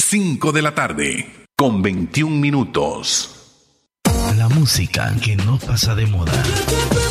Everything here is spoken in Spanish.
5 de la tarde, con 21 minutos. La música que no pasa de moda.